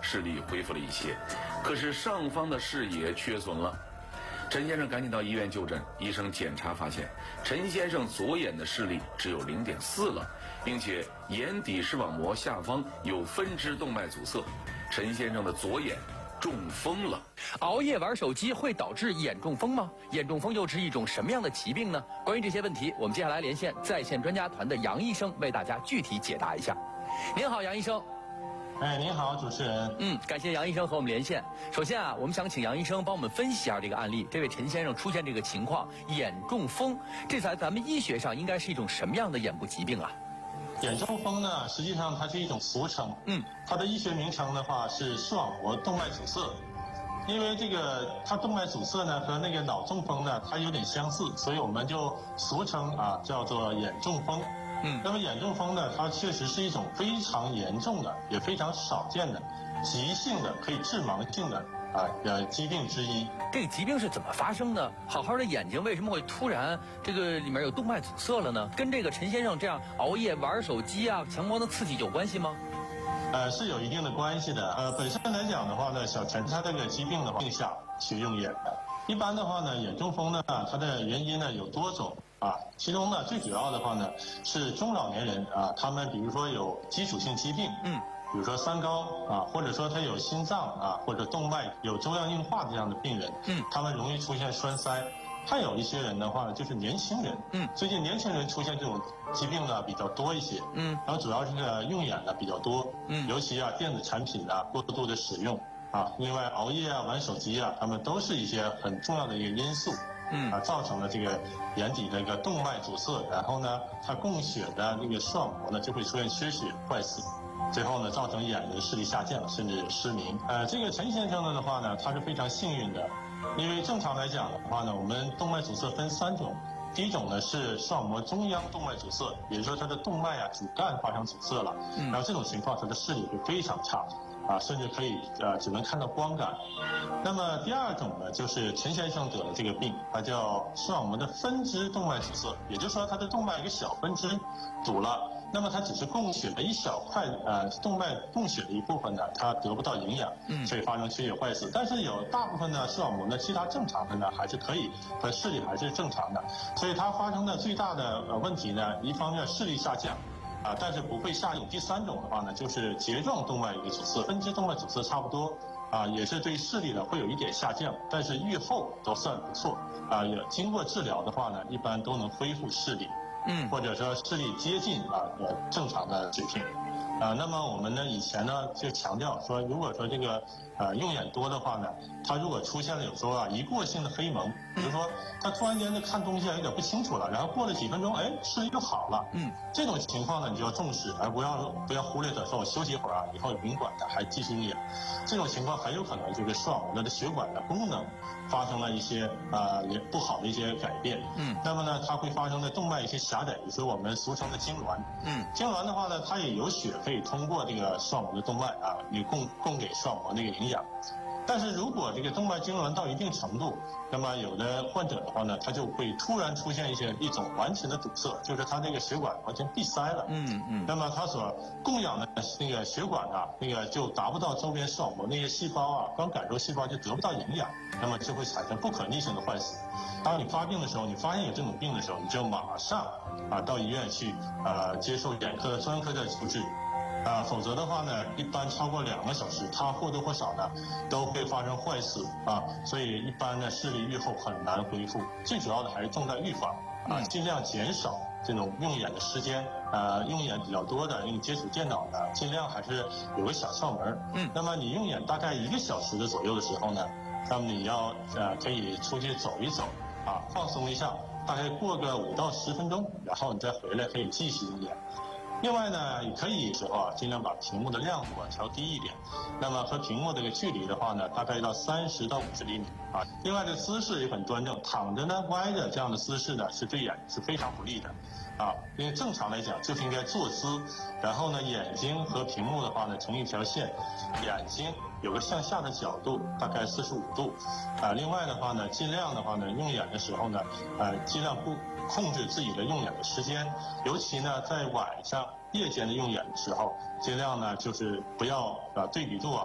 视力恢复了一些，可是上方的视野缺损了。陈先生赶紧到医院就诊，医生检查发现陈先生左眼的视力只有0.4了，并且眼底视网膜下方有分支动脉阻塞，陈先生的左眼中风了。 熬夜玩手机会导致眼中风吗？眼中风又是一种什么样的疾病呢？关于这些问题，我们接下来连线在线专家团的杨医生，为大家具体解答一下。您好，杨医生。 您好，主持人。 感谢杨医生和我们连线。首先啊，我们想请杨医生帮我们分析一下这个案例。这位陈先生出现这个情况，眼中风，这在咱们医学上应该是一种什么样的眼部疾病啊？ 眼中风呢，实际上它是一种俗称。它的医学名称的话是视网膜动脉阻塞。因为这个它动脉阻塞呢和那个脑中风呢它有点相似，所以我们就俗称叫做眼中风。那么眼中风呢，它确实是一种非常严重的，也非常少见的急性的可以致盲性的疾病之一。 这个疾病是怎么发生的？好好的眼睛为什么会突然这个里面有动脉阻塞了呢？跟这个陈先生这样熬夜玩手机强光的刺激有关系吗？ 是有一定的关系的。本身来讲的话呢，小陈他这个疾病的话，定下去用眼的。一般的话呢，眼中风呢，它的原因呢有多种其中呢最主要的话呢是中老年人他们比如说有基础性疾病，比如说三高或者说他有心脏或者动脉有粥样硬化的这样的病人，他们容易出现栓塞。还有一些人的话呢，就是年轻人，最近年轻人出现这种疾病呢比较多一些，然后主要是用眼呢比较多，尤其电子产品过度的使用另外熬夜玩手机他们都是一些很重要的一个因素，造成了这个眼底这个动脉阻塞，然后呢，它供血的那个视网膜呢就会出现缺血坏死，最后呢造成眼的视力下降，甚至失明。这个陈先生的话呢，他是非常幸运的，因为正常来讲的话呢，我们动脉阻塞分3种。第一种呢是视网膜中央动脉阻塞，也就是说它的动脉主干发生阻塞了，然后这种情况它的视力会非常差。甚至可以只能看到光感。那么第二种呢，就是陈先生得了这个病，它叫视网膜的分支动脉阻塞，也就是说它的动脉一个小分支堵了，那么它只是供血的一小块动脉供血的一部分呢，它得不到营养，所以发生缺血坏死。但是有大部分的视网膜呢，其他正常的呢还是可以，它视力还是正常的，所以它发生的最大的问题呢，一方面视力下降。但是不会下用。第3种的话呢，就是睫状动脉一个阻塞，分支动脉阻塞差不多也是对视力呢会有一点下降，但是预后都算不错也经过治疗的话呢，一般都能恢复视力，或者说视力接近正常的水平。那么我们呢以前呢就强调说，如果说这个用眼多的话呢，它如果出现了有时候一过性的黑蒙，比如说他突然间就看东西有点不清楚了，然后过了几分钟，视力就好了。这种情况呢你就要重视，而不要忽略的说我休息一会儿以后有明管的还继续用眼。这种情况很有可能就是视网膜的血管的功能发生了一些不好的一些改变。那么呢它会发生的动脉一些狭窄，也就是我们俗称的痉挛。痉挛的话呢，它也有血可以通过这个视网膜的动脉你供给视网膜那个营养。但是如果这个动脉痉挛到一定程度，那么有的患者的话呢，他就会突然出现一种完全的堵塞，就是他这个血管完全闭塞了。那么他所供养的那个血管那个就达不到周边视网膜那些细胞光感受细胞就得不到营养，那么就会产生不可逆性的坏死。当你发病的时候，你发现有这种病的时候，你就马上到医院去接受眼科专科的处置。否则的话呢，一般超过2个小时，它或多或少呢都会发生坏死所以一般呢视力预后很难恢复。最主要的还是重在预防尽量减少这种用眼的时间用眼比较多的，用接触电脑的，尽量还是有个小窍门。那么你用眼大概1个小时的左右的时候呢，那么你要可以出去走一走放松一下，大概过个5到10分钟，然后你再回来可以继续用眼。另外呢，也可以时候尽量把屏幕的亮度调低一点，那么和屏幕这个距离的话呢，大概到30到50厘米另外这个姿势也很端正，躺着呢歪着这样的姿势呢是对眼是非常不利的因为正常来讲就是应该坐姿，然后呢眼睛和屏幕的话呢成一条线，眼睛有个向下的角度，大概45度另外的话呢，尽量的话呢用眼的时候呢尽量不控制自己的用眼的时间，尤其呢在晚上夜间的用眼的时候，尽量呢就是不要对比度